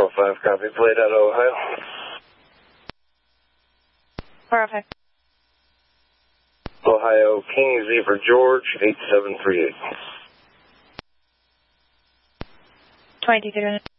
405, copy. Played out of Ohio. 405. Ohio, King Z for George, 8738. 22.